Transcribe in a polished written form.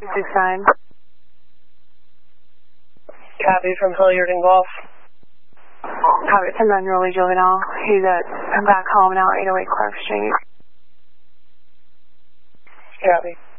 sign. Copy from Hilliard and Golf. Copy, it's 11 year old juvenile. He's back home now, 808 Clark Street. Copy.